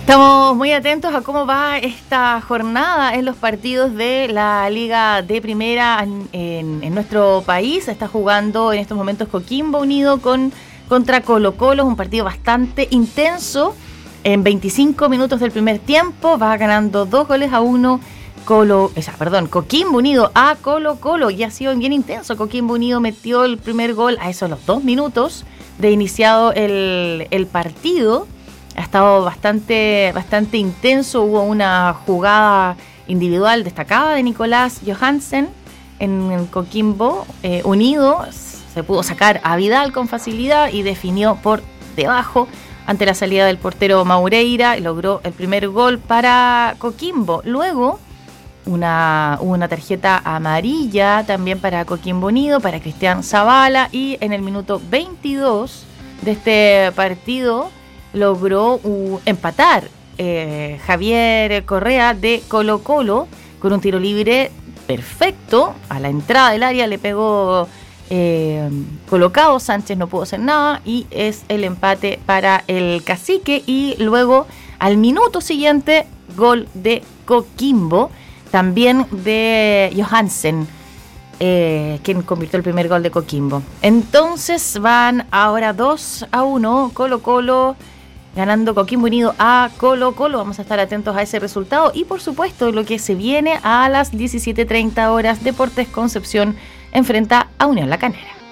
Estamos muy atentos a cómo va esta jornada en los partidos de la Liga de Primera en nuestro país. Está jugando en estos momentos Coquimbo Unido contra Colo-Colo, un partido bastante intenso. En 25 minutos del primer tiempo va ganando 2-1 Coquimbo Unido a Colo-Colo, y ha sido bien intenso. Coquimbo Unido metió el primer gol a esos los 2 minutos de iniciado el partido. Ha estado bastante intenso. Hubo una jugada individual destacada de Nicolás Johansen en Coquimbo Unido. Se pudo sacar a Vidal con facilidad y definió por debajo ante la salida del portero Maureira y logró el primer gol para Coquimbo. Luego una tarjeta amarilla también para Coquimbo Unido, para Cristian Zavala, y en el minuto 22 de este partido logró empatar Javier Correa de Colo-Colo con un tiro libre perfecto a la entrada del área. Le pegó colocado, Sánchez no pudo hacer nada, y es el empate para el Cacique. Y luego al minuto siguiente, gol de Coquimbo, también de Johansen, quien convirtió el primer gol de Coquimbo. Entonces van ahora 2-1, Colo-Colo ganando Coquimbo Unido a Colo-Colo. Vamos a estar atentos a ese resultado y, por supuesto, lo que se viene a las 17:30 horas. Deportes Concepción enfrenta a Unión La Calera.